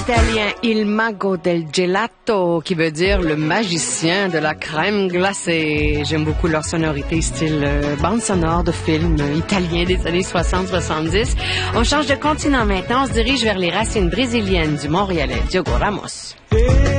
Italien Il Mago del Gelato, qui veut dire le magicien de la crème glacée. J'aime beaucoup leur sonorité, style bande sonore de films italiens des années 60-70. On change de continent maintenant, on se dirige vers les racines brésiliennes du Montréalais Diogo Ramos.